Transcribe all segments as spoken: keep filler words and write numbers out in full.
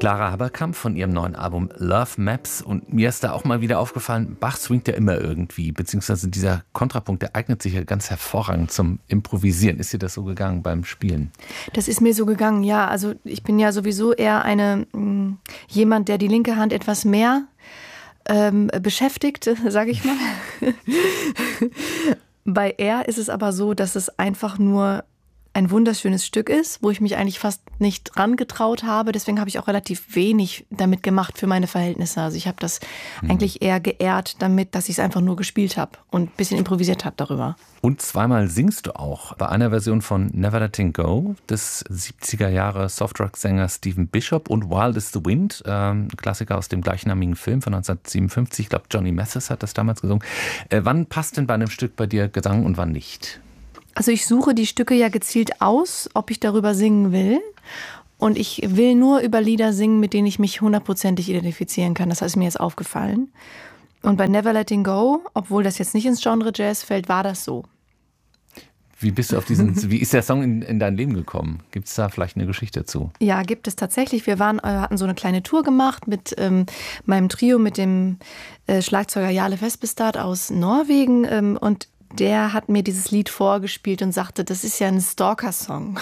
Clara Haberkamp von ihrem neuen Album Love Maps. Und mir ist da auch mal wieder aufgefallen, Bach swingt ja immer irgendwie, beziehungsweise dieser Kontrapunkt, der eignet sich ja ganz hervorragend zum Improvisieren. Ist dir das so gegangen beim Spielen? Das ist mir so gegangen, ja. Also ich bin ja sowieso eher eine mh, jemand, der die linke Hand etwas mehr ähm, beschäftigt, sage ich mal. Bei er ist es aber so, dass es einfach nur ein wunderschönes Stück ist, wo ich mich eigentlich fast nicht rangetraut habe. Deswegen habe ich auch relativ wenig damit gemacht für meine Verhältnisse. Also ich habe das mhm. eigentlich eher geehrt damit, dass ich es einfach nur gespielt habe und ein bisschen improvisiert habe darüber. Und zweimal singst du auch bei einer Version von Never Letting Go des siebziger Jahre Softrock-Sänger Stephen Bishop und Wild is the Wind, ähm, Klassiker aus dem gleichnamigen Film von neunzehnhundertsiebenundfünfzig. Ich glaube, Johnny Mathis hat das damals gesungen. Äh, wann passt denn bei einem Stück bei dir Gesang und wann nicht? Also ich suche die Stücke ja gezielt aus, ob ich darüber singen will. Und ich will nur über Lieder singen, mit denen ich mich hundertprozentig identifizieren kann. Das ist mir jetzt aufgefallen. Und bei Never Letting Go, obwohl das jetzt nicht ins Genre Jazz fällt, war das so. Wie bist du auf diesen, wie ist der Song in, in dein Leben gekommen? Gibt es da vielleicht eine Geschichte dazu? Ja, gibt es tatsächlich. Wir waren, hatten so eine kleine Tour gemacht mit ähm, meinem Trio, mit dem äh, Schlagzeuger Jarle Vespestad aus Norwegen. Ähm, und der hat mir dieses Lied vorgespielt und sagte, das ist ja ein Stalker-Song.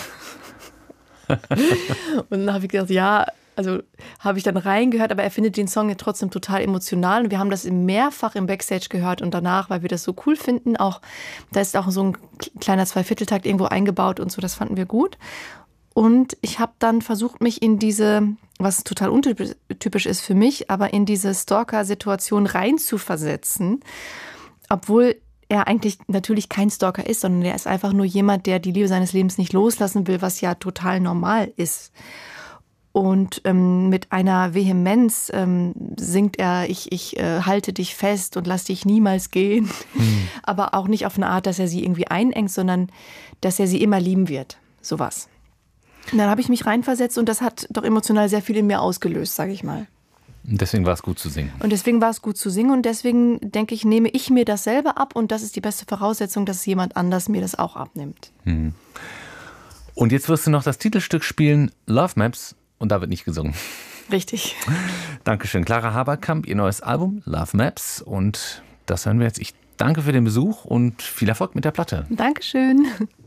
Und dann habe ich gedacht, ja, also habe ich dann reingehört, aber er findet den Song ja trotzdem total emotional. Und wir haben das mehrfach im Backstage gehört und danach, weil wir das so cool finden, auch da ist auch so ein kleiner Zweivierteltakt irgendwo eingebaut und so, das fanden wir gut. Und ich habe dann versucht, mich in diese, was total untypisch ist für mich, aber in diese Stalker-Situation reinzuversetzen, obwohl er eigentlich natürlich kein Stalker ist, sondern er ist einfach nur jemand, der die Liebe seines Lebens nicht loslassen will, was ja total normal ist. Und ähm, mit einer Vehemenz ähm, singt er, ich, ich äh, halte dich fest und lass dich niemals gehen. Mhm. Aber auch nicht auf eine Art, dass er sie irgendwie einengt, sondern dass er sie immer lieben wird. Sowas. Und dann habe ich mich reinversetzt und das hat doch emotional sehr viel in mir ausgelöst, sage ich mal. Und deswegen war es gut zu singen. Und deswegen war es gut zu singen und deswegen, denke ich, nehme ich mir das selber ab und das ist die beste Voraussetzung, dass jemand anders mir das auch abnimmt. Hm. Und jetzt wirst du noch das Titelstück spielen, Love Maps, und da wird nicht gesungen. Richtig. Dankeschön. Clara Haberkamp, ihr neues Album, Love Maps, und das hören wir jetzt. Ich danke für den Besuch und viel Erfolg mit der Platte. Dankeschön.